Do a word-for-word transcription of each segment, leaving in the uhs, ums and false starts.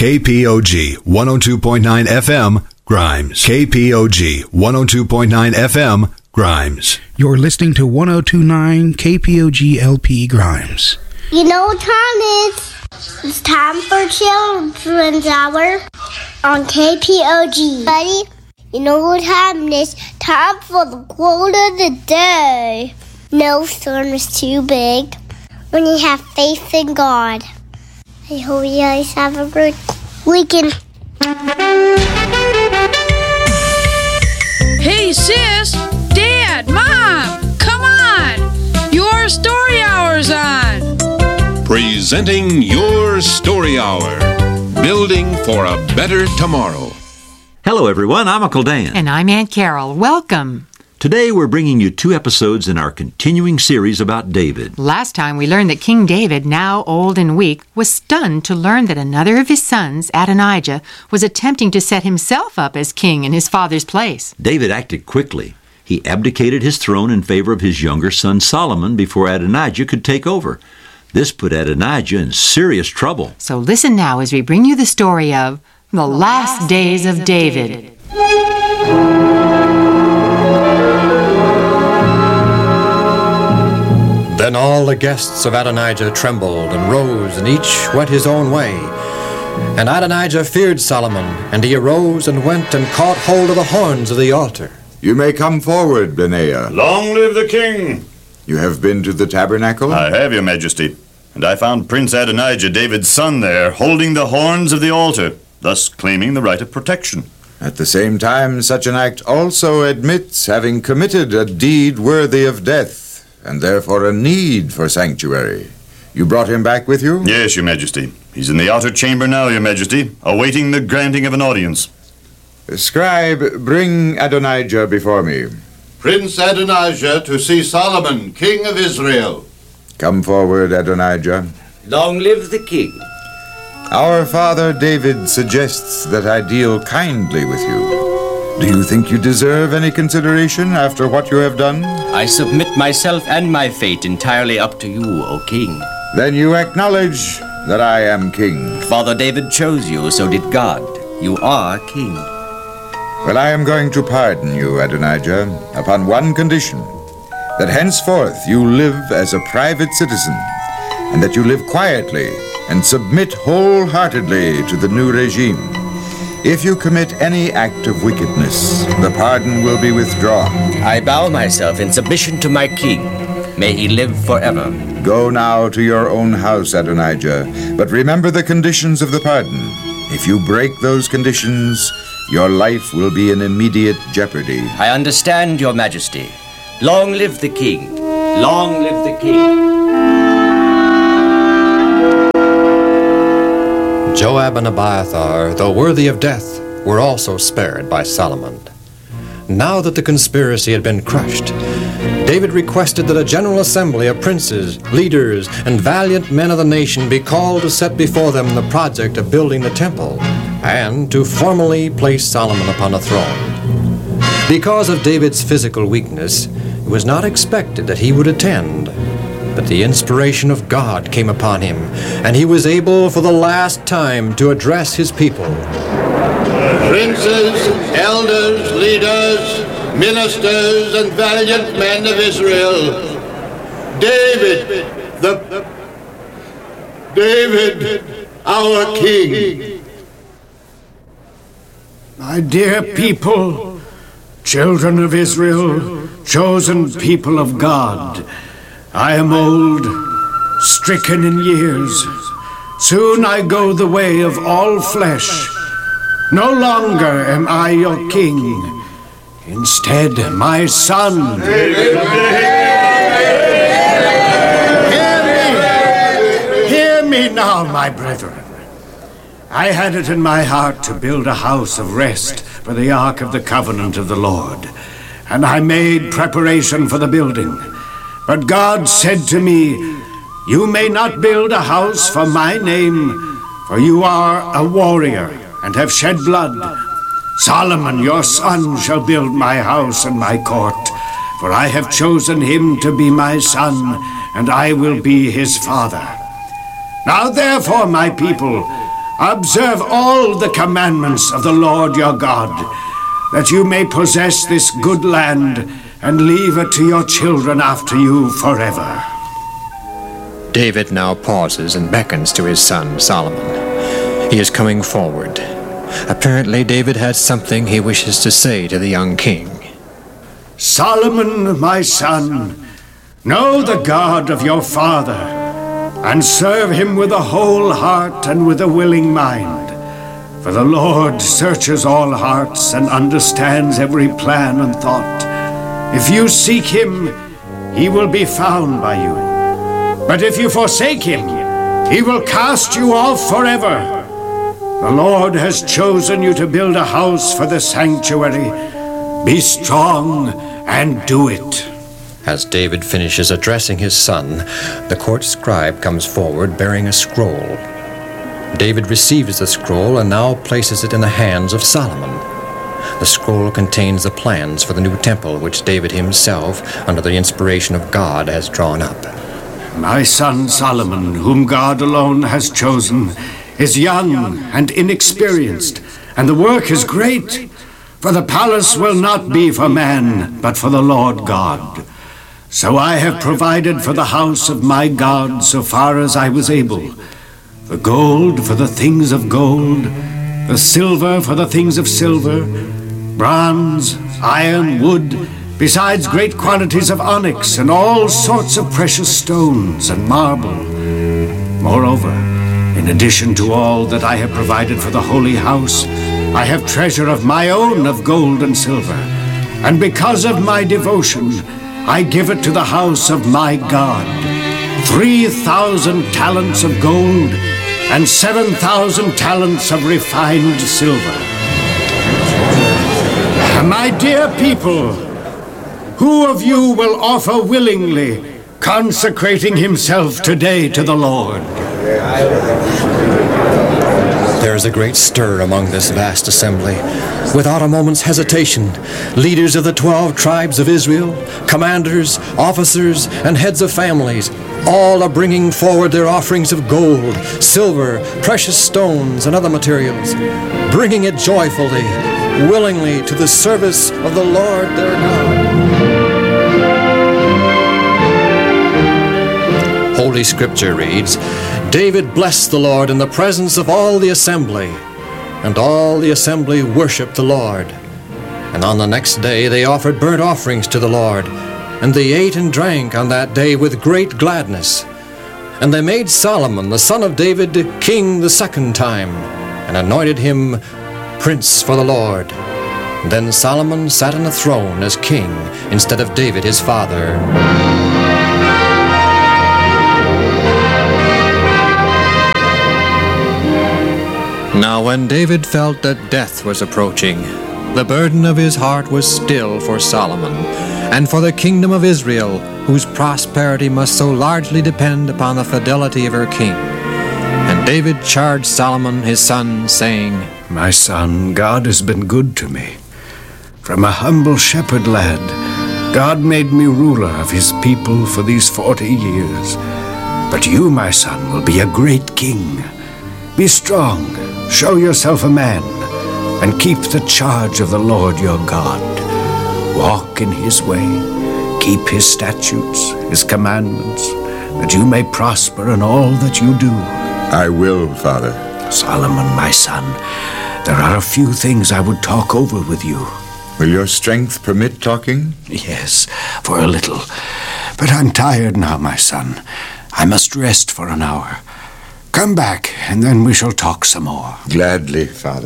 K P O G one oh two point nine F M, Grimes. K P O G one oh two point nine F M, Grimes. You're listening to one oh two point nine K P O G L P Grimes. You know what time it is? It's time for Children's Hour on K P O G. Buddy, you know what time it is? Time for the quote of the day. No storm is too big when you have faith in God. I hope you guys have a good weekend. Hey, sis, Dad, Mom, come on. Your story hour's on. Presenting Your Story Hour. Building for a better tomorrow. Hello, everyone. I'm Uncle Dan. And I'm Aunt Carol. Welcome. Today, we're bringing you two episodes in our continuing series about David. Last time, we learned that King David, now old and weak, was stunned to learn that another of his sons, Adonijah, was attempting to set himself up as king in his father's place. David acted quickly. He abdicated his throne in favor of his younger son Solomon before Adonijah could take over. This put Adonijah in serious trouble. So listen now as we bring you the story of the, the last, last days, days of David. David. Then all the guests of Adonijah trembled and rose, and each went his own way. And Adonijah feared Solomon, and he arose and went and caught hold of the horns of the altar. You may come forward, Benaiah. Long live the king! You have been to the tabernacle? I have, your majesty. And I found Prince Adonijah, David's son, there, holding the horns of the altar, thus claiming the right of protection. At the same time, such an act also admits having committed a deed worthy of death, and therefore a need for sanctuary. You brought him back with you? Yes, your majesty. He's in the outer chamber now, your majesty, awaiting the granting of an audience. Scribe, bring Adonijah before me. Prince Adonijah to see Solomon, king of Israel. Come forward, Adonijah. Long live the king. Our father David suggests that I deal kindly with you. Do you think you deserve any consideration after what you have done? I submit myself and my fate entirely up to you, O king. Then you acknowledge that I am king. Father David chose you, so did God. You are king. Well, I am going to pardon you, Adonijah, upon one condition, that henceforth you live as a private citizen, and that you live quietly and submit wholeheartedly to the new regime. If you commit any act of wickedness, the pardon will be withdrawn. I bow myself in submission to my king. May he live forever. Go now to your own house, Adonijah, but remember the conditions of the pardon. If you break those conditions, your life will be in immediate jeopardy. I understand, your majesty. Long live the king. Long live the king. Joab and Abiathar, though worthy of death, were also spared by Solomon. Now that the conspiracy had been crushed, David requested that a general assembly of princes, leaders, and valiant men of the nation be called to set before them the project of building the temple and to formally place Solomon upon a throne. Because of David's physical weakness, it was not expected that he would attend. But the inspiration of God came upon him, and he was able for the last time to address his people. Princes, elders, leaders, ministers, and valiant men of Israel, David, the... David, our king. My dear people, children of Israel, chosen people of God, I am old, stricken in years. Soon I go the way of all flesh. No longer am I your king. Instead, my son. Hear me! Hear me now, my brethren. I had it in my heart to build a house of rest for the Ark of the Covenant of the Lord, and I made preparation for the building. But God said to me, "You may not build a house for my name, for you are a warrior and have shed blood. Solomon, your son, shall build my house and my court, for I have chosen him to be my son, and I will be his father. Now therefore, my people, observe all the commandments of the Lord your God, that you may possess this good land and leave it to your children after you forever. David now pauses and beckons to his son Solomon. He is coming forward. Apparently, David has something he wishes to say to the young king. Solomon, my son, know the God of your father, and serve him with a whole heart and with a willing mind. For the Lord searches all hearts and understands every plan and thought. If you seek him, he will be found by you. But if you forsake him, he will cast you off forever. The Lord has chosen you to build a house for the sanctuary. Be strong and do it. As David finishes addressing his son, the court scribe comes forward bearing a scroll. David receives the scroll and now places it in the hands of Solomon. The scroll contains the plans for the new temple which David himself, under the inspiration of God, has drawn up. My son Solomon, whom God alone has chosen, is young and inexperienced, and the work is great. For the palace will not be for man, but for the Lord God. So I have provided for the house of my God so far as I was able. The gold for the things of gold, the silver for the things of silver, bronze, iron, wood, besides great quantities of onyx and all sorts of precious stones and marble. Moreover, in addition to all that I have provided for the holy house, I have treasure of my own of gold and silver, and because of my devotion, I give it to the house of my God. Three thousand talents of gold and seven thousand talents of refined silver. My dear people, who of you will offer willingly, consecrating himself today to the Lord? There is a great stir among this vast assembly. Without a moment's hesitation, leaders of the twelve tribes of Israel, commanders, officers, and heads of families, all are bringing forward their offerings of gold, silver, precious stones, and other materials, bringing it joyfully, willingly to the service of the Lord their God. Holy Scripture reads, David blessed the Lord in the presence of all the assembly, and all the assembly worshiped the Lord. And on the next day they offered burnt offerings to the Lord, and they ate and drank on that day with great gladness. And they made Solomon, the son of David, king the second time, and anointed him prince for the Lord. Then Solomon sat on a throne as king instead of David his father. Now when David felt that death was approaching, the burden of his heart was still for Solomon, and for the kingdom of Israel, whose prosperity must so largely depend upon the fidelity of her king. And David charged Solomon his son, saying, My son, God has been good to me. From a humble shepherd lad, God made me ruler of his people for these forty years. But you, my son, will be a great king. Be strong, show yourself a man, and keep the charge of the Lord your God. Walk in his way, keep his statutes, his commandments, that you may prosper in all that you do. I will, Father. Solomon, my son, there are a few things I would talk over with you. Will your strength permit talking? Yes, for a little. But I'm tired now, my son. I must rest for an hour. Come back, and then we shall talk some more. Gladly, Father.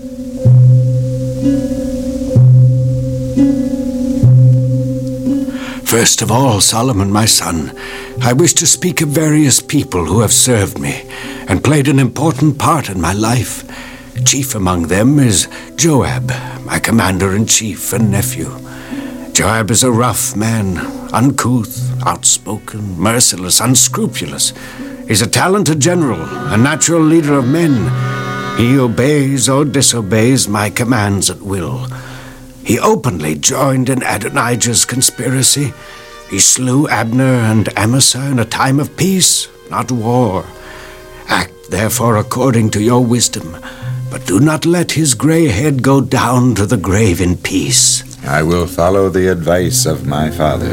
First of all, Solomon, my son, I wish to speak of various people who have served me and played an important part in my life. Chief among them is Joab, my commander-in-chief and nephew. Joab is a rough man, uncouth, outspoken, merciless, unscrupulous. He's a talented general, a natural leader of men. He obeys or disobeys my commands at will. He openly joined in Adonijah's conspiracy. He slew Abner and Amasa in a time of peace, not war. Act therefore according to your wisdom, but do not let his gray head go down to the grave in peace. I will follow the advice of my father.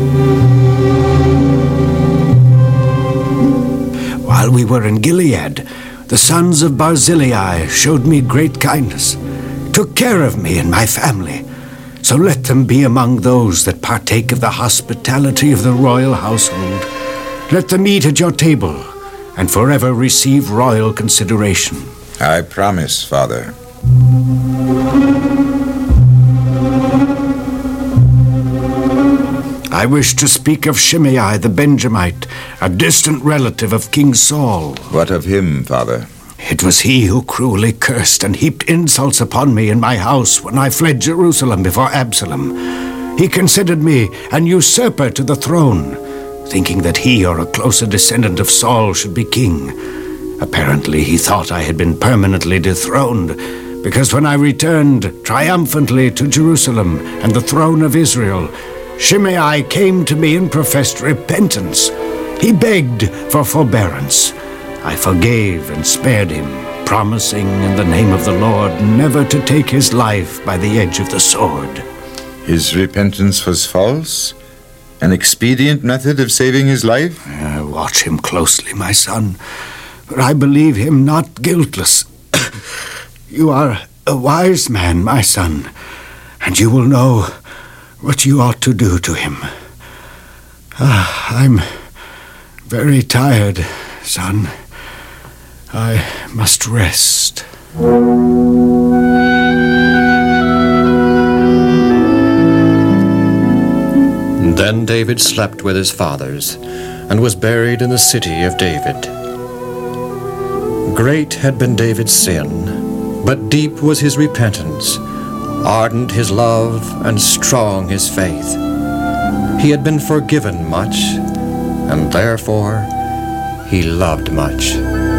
While we were in Gilead, the sons of Barzillai showed me great kindness, took care of me and my family. So let them be among those that partake of the hospitality of the royal household. Let them eat at your table and forever receive royal consideration. I promise, Father. I wish to speak of Shimei the Benjamite, a distant relative of King Saul. What of him, Father? It was he who cruelly cursed and heaped insults upon me in my house when I fled Jerusalem before Absalom. He considered me an usurper to the throne, thinking that he or a closer descendant of Saul should be king. Apparently, he thought I had been permanently dethroned, because when I returned triumphantly to Jerusalem and the throne of Israel, Shimei came to me and professed repentance. He begged for forbearance. I forgave and spared him, promising in the name of the Lord never to take his life by the edge of the sword. His repentance was false? An expedient method of saving his life? Uh, watch him closely, my son, for I believe him not guiltless. You are a wise man, my son, and you will know what you ought to do to him. Ah, I'm very tired, son. I must rest. Then David slept with his fathers, and was buried in the city of David. Great had been David's sin, but deep was his repentance, ardent his love, and strong his faith. He had been forgiven much, and therefore he loved much.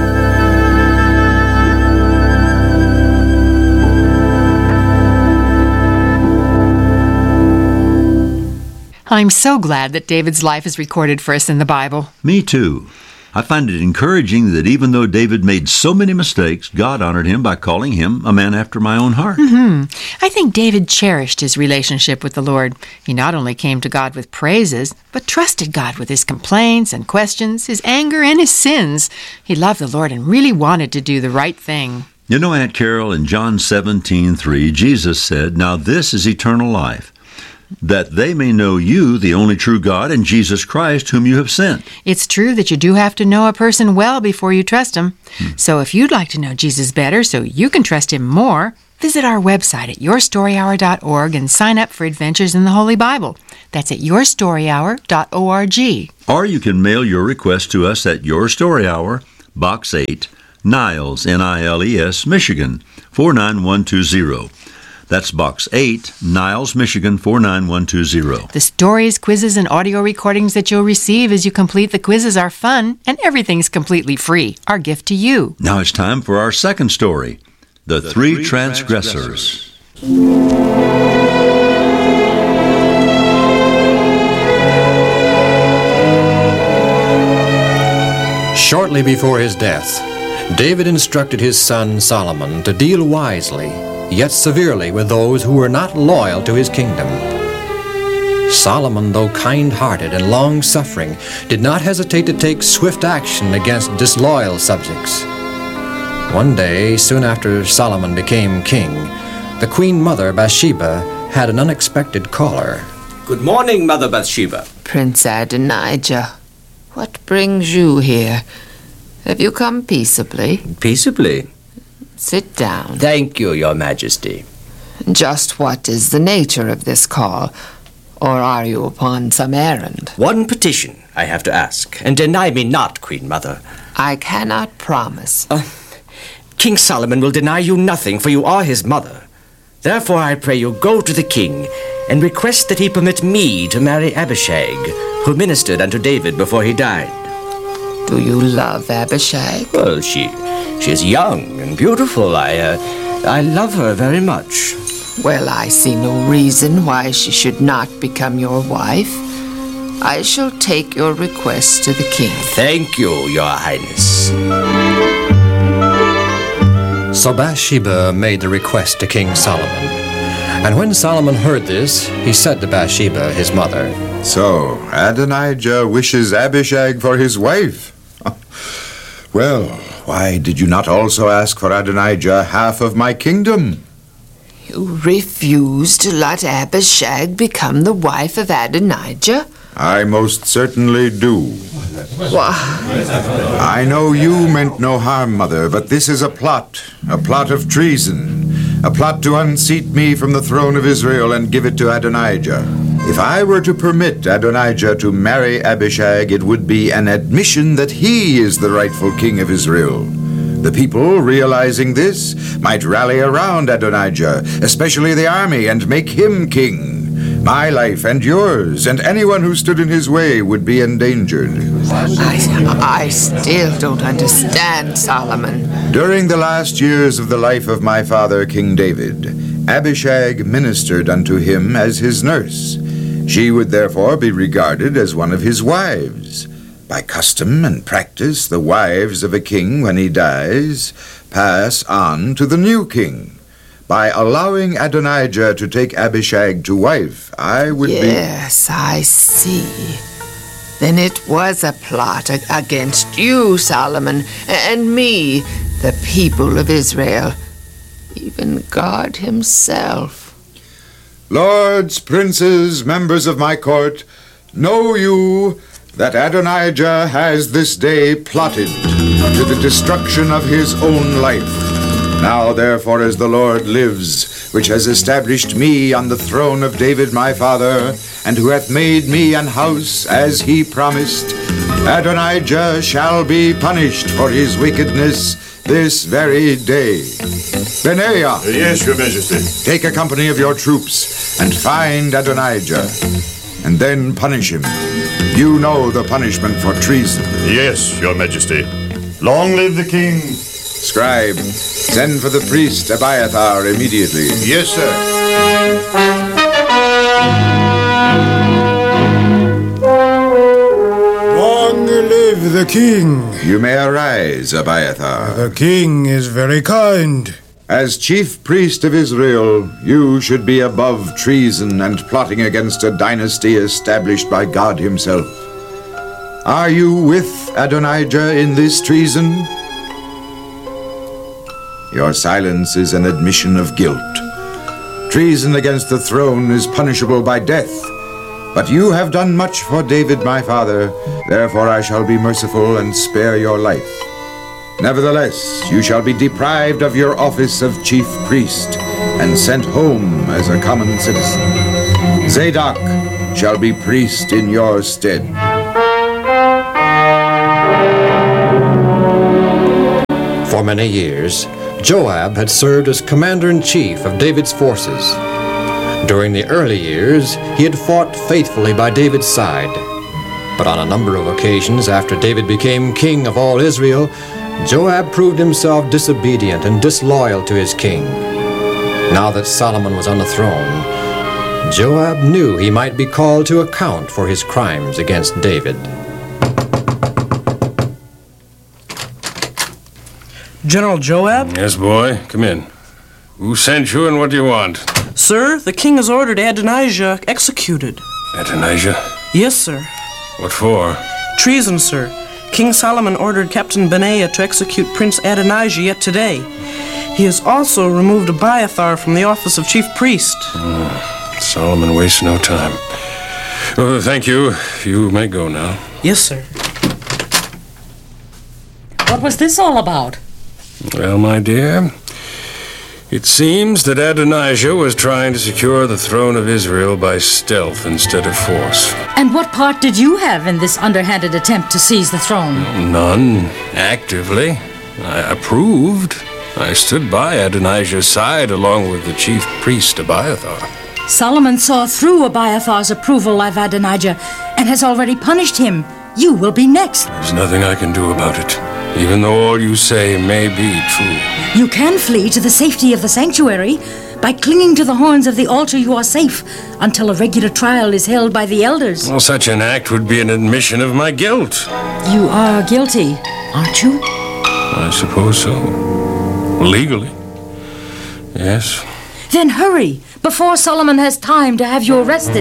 I'm so glad that David's life is recorded for us in the Bible. Me too. I find it encouraging that even though David made so many mistakes, God honored him by calling him a man after my own heart. Mm-hmm. I think David cherished his relationship with the Lord. He not only came to God with praises, but trusted God with his complaints and questions, his anger and his sins. He loved the Lord and really wanted to do the right thing. You know, Aunt Carol, in John seventeen three, Jesus said, "Now this is eternal life, that they may know you, the only true God, and Jesus Christ, whom you have sent." It's true that you do have to know a person well before you trust him. Hmm. So if you'd like to know Jesus better so you can trust him more, visit our website at your story hour dot org and sign up for Adventures in the Holy Bible. That's at your story hour dot org. Or you can mail your request to us at Your Story Hour, Box eight, Niles, N I L E S, Michigan, four nine one two zero. That's Box eight, Niles, Michigan, four nine one two zero. The stories, quizzes, and audio recordings that you'll receive as you complete the quizzes are fun, and everything's completely free. Our gift to you. Now it's time for our second story, The, the Three, Three Transgressors. Shortly before his death, David instructed his son Solomon to deal wisely, yet severely, with those who were not loyal to his kingdom. Solomon, though kind-hearted and long-suffering, did not hesitate to take swift action against disloyal subjects. One day, soon after Solomon became king, the queen mother, Bathsheba, had an unexpected caller. Good morning, Mother Bathsheba. Prince Adonijah, what brings you here? Have you come peaceably? Peaceably? Sit down. Thank you, Your Majesty. Just what is the nature of this call? Or are you upon some errand? One petition I have to ask, and deny me not, Queen Mother. I cannot promise. Uh, King Solomon will deny you nothing, for you are his mother. Therefore I pray you go to the king and request that he permit me to marry Abishag, who ministered unto David before he died. Do you love Abishag? Well, she... She is young and beautiful. I, uh, I love her very much. Well, I see no reason why she should not become your wife. I shall take your request to the king. Thank you, Your Highness. So Bathsheba made the request to King Solomon. And when Solomon heard this, he said to Bathsheba, his mother, So, Adonijah wishes Abishag for his wife? Well, why did you not also ask for Adonijah half of my kingdom? You refuse to let Abishag become the wife of Adonijah? I most certainly do. Why? I know you meant no harm, Mother, but this is a plot, a plot of treason, a plot to unseat me from the throne of Israel and give it to Adonijah. If I were to permit Adonijah to marry Abishag, it would be an admission that he is the rightful king of Israel. The people, realizing this, might rally around Adonijah, especially the army, and make him king. My life and yours, and anyone who stood in his way, would be endangered. I, I still don't understand, Solomon. During the last years of the life of my father, King David, Abishag ministered unto him as his nurse. She would therefore be regarded as one of his wives. By custom and practice, the wives of a king, when he dies, pass on to the new king. By allowing Adonijah to take Abishag to wife, I would yes, be... Yes, I see. Then it was a plot ag- against you, Solomon, and me, the people of Israel, even God himself. Lords, princes, members of my court, know you that Adonijah has this day plotted to the destruction of his own life. Now, therefore, as the Lord lives, which has established me on the throne of David my father, and who hath made me an house as he promised, Adonijah shall be punished for his wickedness this very day. Benaiah! Yes, Your Majesty. Take a company of your troops and find Adonijah, and then punish him. You know the punishment for treason. Yes, Your Majesty. Long live the king. Scribe, send for the priest Abiathar immediately. Yes, sir. Long live the king. You may arise, Abiathar. The king is very kind. As chief priest of Israel, you should be above treason and plotting against a dynasty established by God himself. Are you with Adonijah in this treason? Your silence is an admission of guilt. Treason against the throne is punishable by death. But you have done much for David my father, therefore I shall be merciful and spare your life. Nevertheless, you shall be deprived of your office of chief priest and sent home as a common citizen. Zadok shall be priest in your stead. For many years, Joab had served as commander-in-chief of David's forces. During the early years, he had fought faithfully by David's side. But on a number of occasions after David became king of all Israel, Joab proved himself disobedient and disloyal to his king. Now that Solomon was on the throne, Joab knew he might be called to account for his crimes against David. General Joab? Yes, boy. Come in. Who sent you and what do you want? Sir, the king has ordered Adonijah executed. Adonijah? Yes, sir. What for? Treason, sir. King Solomon ordered Captain Benaiah to execute Prince Adonijah yet today. He has also removed Abiathar from the office of chief priest. Mm, Solomon wastes no time. Oh, thank you. You may go now. Yes, sir. What was this all about? Well, my dear, it seems that Adonijah was trying to secure the throne of Israel by stealth instead of force. And what part did you have in this underhanded attempt to seize the throne? None, actively. I approved. I stood by Adonijah's side along with the chief priest Abiathar. Solomon saw through Abiathar's approval of Adonijah and has already punished him. You will be next. There's nothing I can do about it, even though all you say may be true. You can flee to the safety of the sanctuary, By clinging to the horns of the altar, you are safe until a regular trial is held by the elders. Well, such an act would be an admission of my guilt. You are guilty, aren't you? I suppose so. Legally. Yes. Then hurry, before Solomon has time to have you arrested.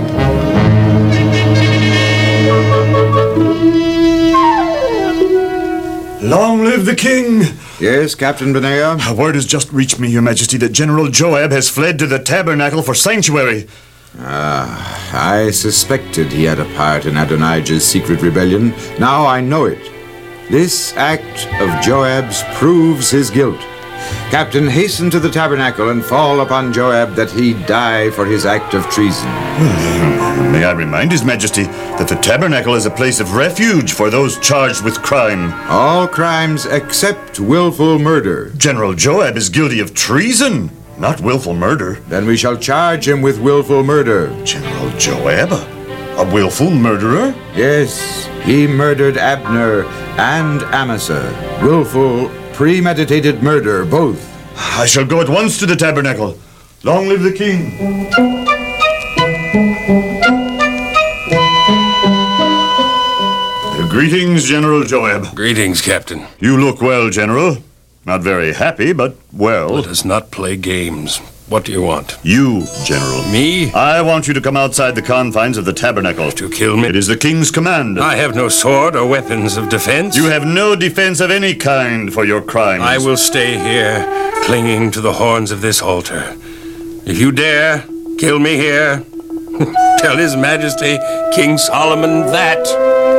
Long live the king! Yes, Captain Benaiah? A word has just reached me, Your Majesty, that General Joab has fled to the tabernacle for sanctuary. Ah, I suspected he had a part in Adonijah's secret rebellion. Now I know it. This act of Joab's proves his guilt. Captain, hasten to the tabernacle and fall upon Joab that he die for his act of treason. May I remind His Majesty that the tabernacle is a place of refuge for those charged with crime. All crimes except willful murder. General Joab is guilty of treason, not willful murder. Then we shall charge him with willful murder. General Joab? A willful murderer? Yes, he murdered Abner and Amasa. Willful, premeditated murder, both. I shall go at once to the tabernacle. Long live the king. Greetings, General Joab. Greetings, Captain. You look well, General. Not very happy, but well. Let us not play games. What do you want? You, General. Me? I want you to come outside the confines of the tabernacle. To kill me? It is the king's command. I have no sword or weapons of defense. You have no defense of any kind for your crimes. I will stay here, clinging to the horns of this altar. If you dare, kill me here. Tell His Majesty, King Solomon, that.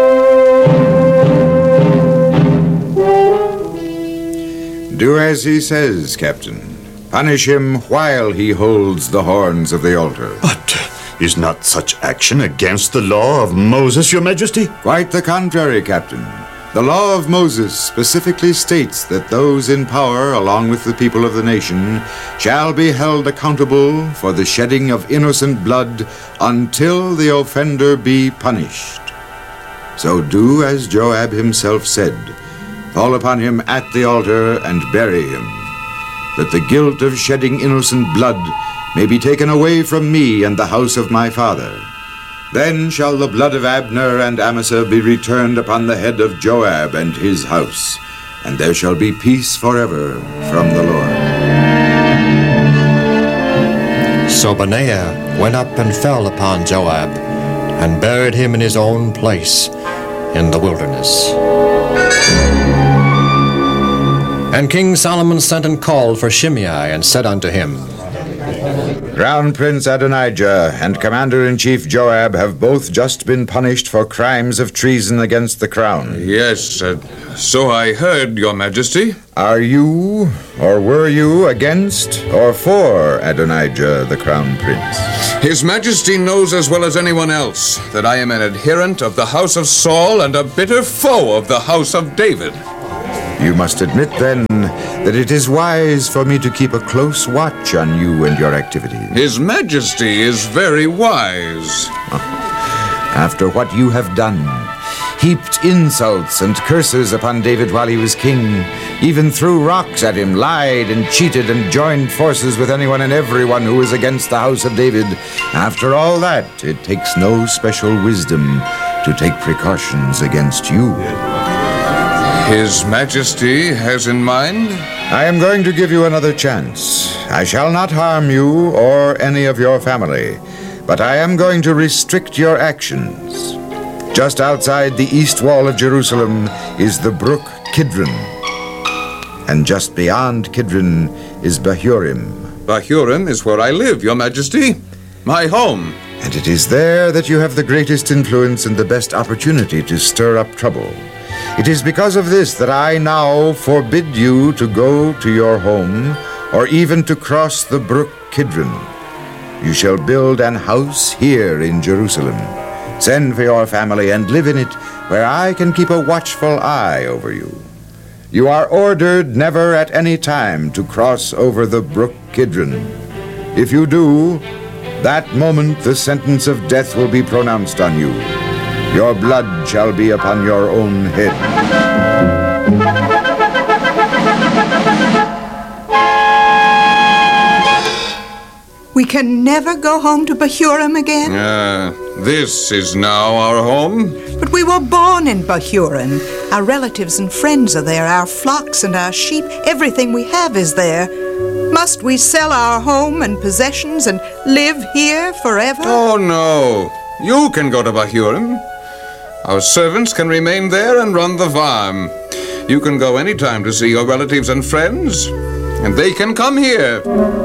Do as he says, Captain. Punish him while he holds the horns of the altar. But is not such action against the law of Moses, Your Majesty? Quite the contrary, Captain. The law of Moses specifically states that those in power, along with the people of the nation, shall be held accountable for the shedding of innocent blood until the offender be punished. So do as Joab himself said. Fall upon him at the altar and bury him, that the guilt of shedding innocent blood may be taken away from me and the house of my father. Then shall the blood of Abner and Amasa be returned upon the head of Joab and his house, and there shall be peace forever from the Lord. So Benaiah went up and fell upon Joab, and buried him in his own place in the wilderness. And King Solomon sent and called for Shimei, and said unto him, Crown Prince Adonijah and Commander-in-Chief Joab have both just been punished for crimes of treason against the crown. Yes, uh, so I heard, Your Majesty. Are you, or were you, against or for Adonijah, the Crown Prince? His Majesty knows as well as anyone else that I am an adherent of the house of Saul and a bitter foe of the house of David. You must admit, then, that it is wise for me to keep a close watch on you and your activities. His Majesty is very wise. After what you have done, heaped insults and curses upon David while he was king, even threw rocks at him, lied and cheated, and joined forces with anyone and everyone who was against the house of David. After all that, it takes no special wisdom to take precautions against you. His Majesty has in mind? I am going to give you another chance. I shall not harm you or any of your family, but I am going to restrict your actions. Just outside the east wall of Jerusalem is the brook Kidron, and just beyond Kidron is Bahurim. Bahurim is where I live, Your Majesty. My home. And it is there that you have the greatest influence and the best opportunity to stir up trouble. It is because of this that I now forbid you to go to your home or even to cross the brook Kidron. You shall build an house here in Jerusalem. Send for your family and live in it, where I can keep a watchful eye over you. You are ordered never at any time to cross over the brook Kidron. If you do, that moment the sentence of death will be pronounced on you. Your blood shall be upon your own head. We can never go home to Bahurim again? Ah, this is now our home. But we were born in Bahurim. Our relatives and friends are there, our flocks and our sheep, everything we have is there. Must we sell our home and possessions and live here forever? Oh, no. You can go to Bahurim. Our servants can remain there and run the farm. You can go any time to see your relatives and friends, and they can come here.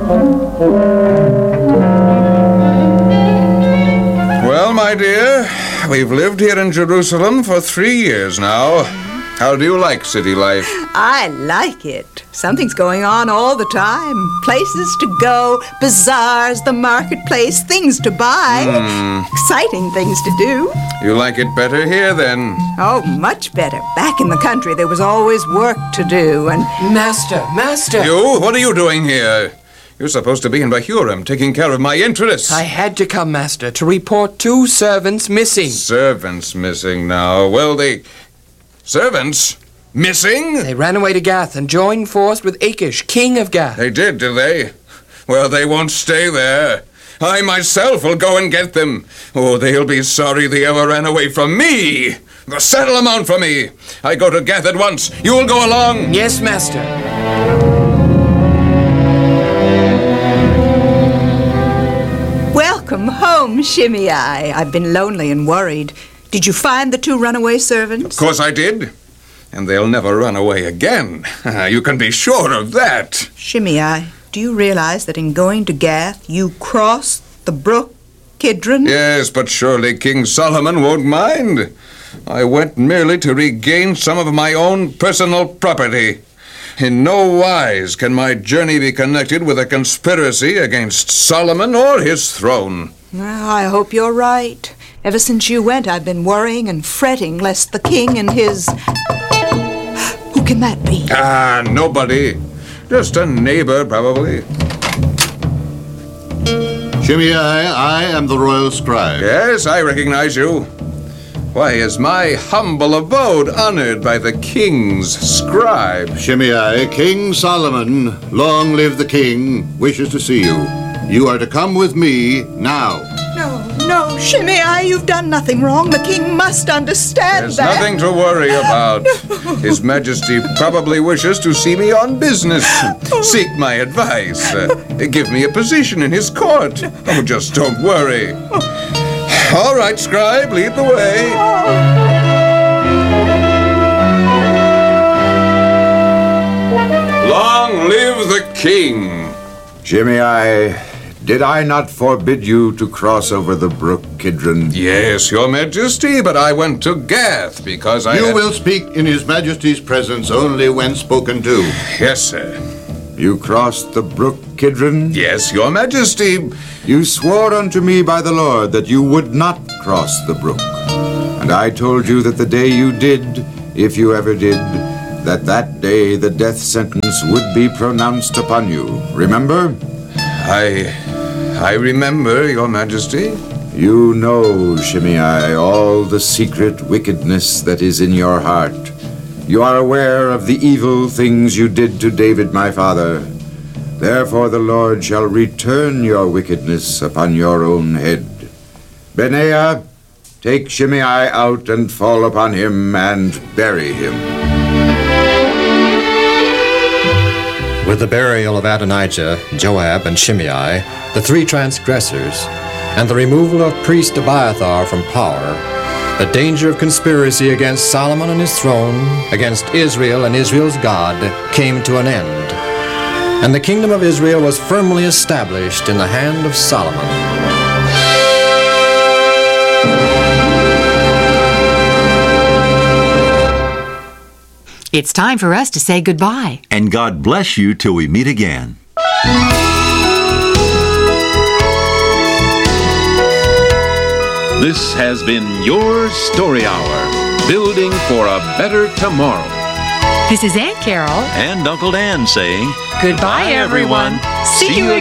Well, my dear, we've lived here in Jerusalem for three years now. How do you like city life? I like it. Something's going on all the time. Places to go, bazaars, the marketplace, things to buy. Mm. Exciting things to do. You like it better here, then? Oh, much better. Back in the country, there was always work to do, and... Master, master! You? What are you doing here? You're supposed to be in Bahurim, taking care of my interests. I had to come, master, to report two servants missing. Servants missing now. Well, they... Servants? Missing? They ran away to Gath and joined force with Achish, king of Gath. They did, did they? Well, they won't stay there. I myself will go and get them. Oh, they'll be sorry they ever ran away from me. Settle them on for me. I go to Gath at once. You will go along. Yes, master. Welcome home, Shimei. I've been lonely and worried. Did you find the two runaway servants? Of course I did. And they'll never run away again. You can be sure of that. Shimei, do you realize that in going to Gath, you crossed the brook Kidron? Yes, but surely King Solomon won't mind. I went merely to regain some of my own personal property. In no wise can my journey be connected with a conspiracy against Solomon or his throne. Well, I hope you're right. Ever since you went, I've been worrying and fretting lest the king and his... Who can that be? Ah, nobody. Just a neighbor, probably. Shimei, I am the royal scribe. Yes, I recognize you. Why is my humble abode honored by the king's scribe? Shimei, King Solomon, long live the king, wishes to see you. You are to come with me now. No, no, Shimei, you've done nothing wrong. The king must understand There's that. nothing to worry about. No. His Majesty probably wishes to see me on business. Seek my advice. Uh, give me a position in his court. Oh, just don't worry. All right, scribe, lead the way. Long live the king. Shimei, did I not forbid you to cross over the brook Kidron? Yes, your majesty, but I went to Gath because I... You had... will speak in his majesty's presence only when spoken to. Yes, sir. You crossed the brook Kidron? Yes, your majesty. You swore unto me by the Lord that you would not cross the brook. And I told you that the day you did, if you ever did, that that day the death sentence would be pronounced upon you. Remember? I... I remember, your majesty. You know, Shimei, all the secret wickedness that is in your heart. You are aware of the evil things you did to David my father. Therefore the Lord shall return your wickedness upon your own head. Benaiah, take Shimei out and fall upon him and bury him. With the burial of Adonijah, Joab, and Shimei, the three transgressors, and the removal of priest Abiathar from power, the danger of conspiracy against Solomon and his throne, against Israel and Israel's God, came to an end. And the kingdom of Israel was firmly established in the hand of Solomon. It's time for us to say goodbye. And God bless you till we meet again. This has been your Story Hour, building for a better tomorrow. This is Aunt Carol and Uncle Dan saying, goodbye, everyone. See you again.